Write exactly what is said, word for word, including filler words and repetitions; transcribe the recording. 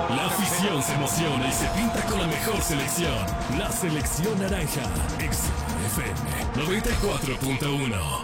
La afición se emociona y se pinta con la mejor selección. La selección naranja. X F M noventa y cuatro punto uno.